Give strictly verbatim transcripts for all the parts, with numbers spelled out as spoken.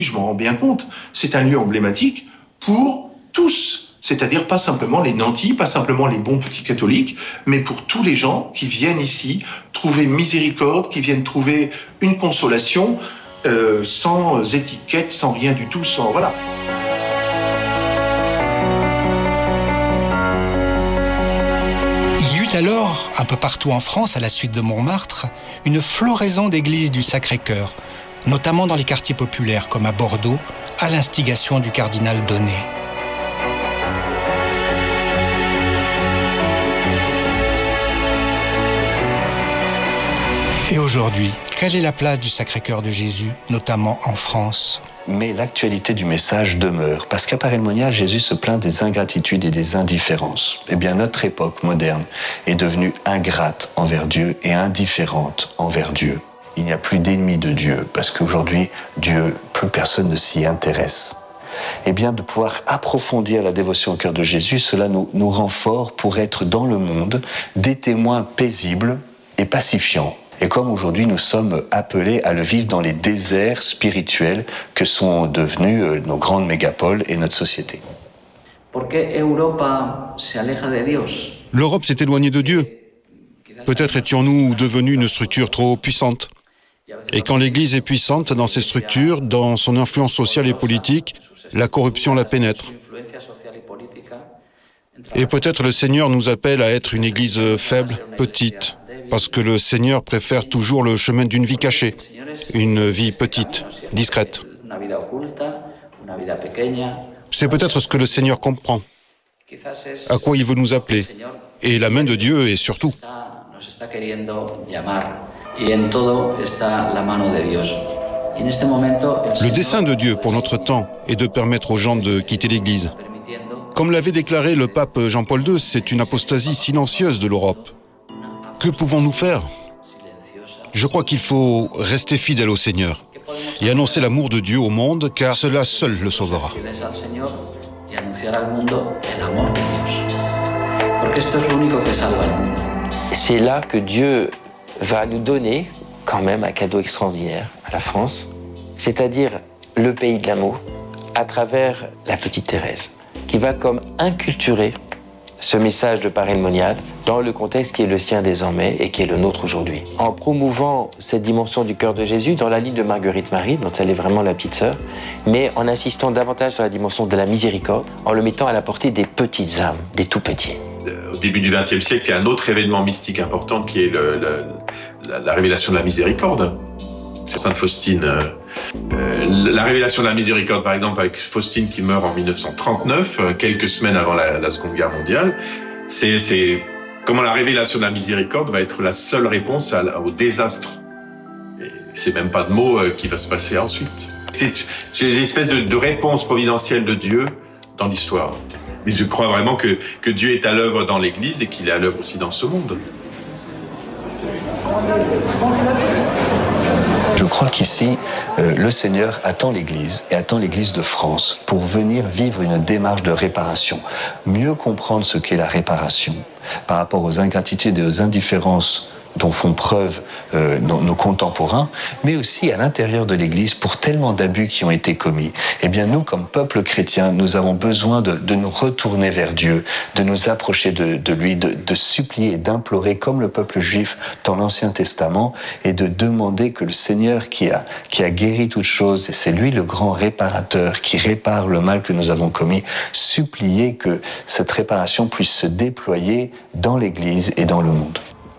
Je m'en rends bien compte, c'est un lieu emblématique pour tous, c'est-à-dire pas simplement les nantis, pas simplement les bons petits catholiques, mais pour tous les gens qui viennent ici trouver miséricorde, qui viennent trouver une consolation euh, sans étiquette, sans rien du tout, sans voilà. Il y eut alors, un peu partout en France, à la suite de Montmartre, une floraison d'églises du Sacré-Cœur, notamment dans les quartiers populaires comme à Bordeaux, à l'instigation du cardinal Donnet. Et aujourd'hui, quelle est la place du Sacré-Cœur de Jésus, notamment en France ? Mais l'actualité du message demeure, parce qu'à Paray-le-Monial, Jésus se plaint des ingratitudes et des indifférences. Eh bien, notre époque moderne est devenue ingrate envers Dieu et indifférente envers Dieu. Il n'y a plus d'ennemis de Dieu, parce qu'aujourd'hui, Dieu, plus personne ne s'y intéresse. Eh bien, de pouvoir approfondir la dévotion au cœur de Jésus, cela nous, nous rend forts pour être dans le monde des témoins paisibles et pacifiants. Et comme aujourd'hui, nous sommes appelés à le vivre dans les déserts spirituels que sont devenus nos grandes mégapoles et notre société. L'Europe s'est éloignée de Dieu. Peut-être étions-nous devenus une structure trop puissante. Et quand l'Église est puissante dans ses structures, dans son influence sociale et politique, la corruption la pénètre. Et peut-être le Seigneur nous appelle à être une Église faible, petite, parce que le Seigneur préfère toujours le chemin d'une vie cachée, une vie petite, discrète. C'est peut-être ce que le Seigneur comprend, à quoi il veut nous appeler, et la main de Dieu est sur tout. Le dessein de Dieu pour notre temps est de permettre aux gens de quitter l'Église. Comme l'avait déclaré le pape Jean-Paul deux, c'est une apostasie silencieuse de l'Europe. Que pouvons-nous faire ? Je crois qu'il faut rester fidèle au Seigneur et annoncer l'amour de Dieu au monde, car cela seul le sauvera. C'est là que Dieu va nous donner quand même un cadeau extraordinaire à la France, c'est-à-dire le pays de l'amour, à travers la petite Thérèse, qui va comme inculturer ce message de Paray-le-Monial dans le contexte qui est le sien désormais et qui est le nôtre aujourd'hui. En promouvant cette dimension du cœur de Jésus dans la ligne de Marguerite Marie, dont elle est vraiment la petite sœur, mais en insistant davantage sur la dimension de la miséricorde, en le mettant à la portée des petites âmes, des tout petits. Au début du vingtième siècle, il y a un autre événement mystique important qui est le, le, la, la révélation de la miséricorde. C'est Sainte Faustine. Euh, la révélation de la miséricorde, par exemple, avec Faustine qui meurt en mille neuf cent trente-neuf, quelques semaines avant la, la Seconde Guerre mondiale, c'est, c'est comment la révélation de la miséricorde va être la seule réponse à, au désastre. Et c'est même pas de mots euh, qui va se passer ensuite. C'est, c'est une espèce de, de réponse providentielle de Dieu dans l'histoire. Mais je crois vraiment que, que Dieu est à l'œuvre dans l'Église et qu'il est à l'œuvre aussi dans ce monde. Je crois qu'ici, euh, le Seigneur attend l'Église et attend l'Église de France pour venir vivre une démarche de réparation, mieux comprendre ce qu'est la réparation par rapport aux ingratitudes et aux indifférences dont font preuve euh, nos, nos contemporains, mais aussi à l'intérieur de l'Église pour tellement d'abus qui ont été commis. Eh bien, nous, comme peuple chrétien, nous avons besoin de, de nous retourner vers Dieu, de nous approcher de, de lui, de, de supplier et d'implorer, comme le peuple juif dans l'Ancien Testament, et de demander que le Seigneur qui a, qui a guéri toutes choses, et c'est lui le grand réparateur qui répare le mal que nous avons commis, supplier que cette réparation puisse se déployer dans l'Église et dans le monde.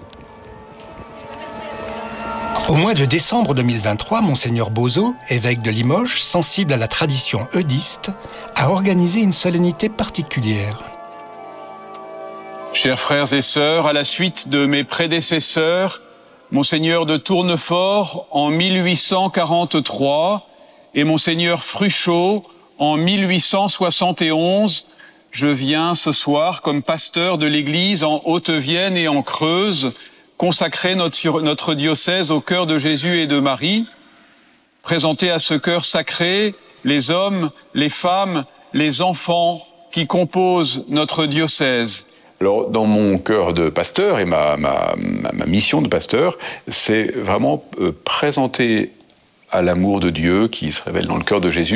Au mois de décembre deux mille vingt-trois, Monseigneur Bozo, évêque de Limoges, sensible à la tradition eudiste, a organisé une solennité particulière. Chers frères et sœurs, à la suite de mes prédécesseurs, Monseigneur de Tournefort en mille huit cent quarante-trois et Monseigneur Fruchot en mille huit cent soixante et onze, je viens ce soir comme pasteur de l'Église en Haute-Vienne et en Creuse, consacrer notre, notre diocèse au cœur de Jésus et de Marie, présenter à ce cœur sacré les hommes, les femmes, les enfants qui composent notre diocèse. Alors, dans mon cœur de pasteur et ma, ma, ma, ma mission de pasteur, c'est vraiment euh, présenter à l'amour de Dieu qui se révèle dans le cœur de Jésus.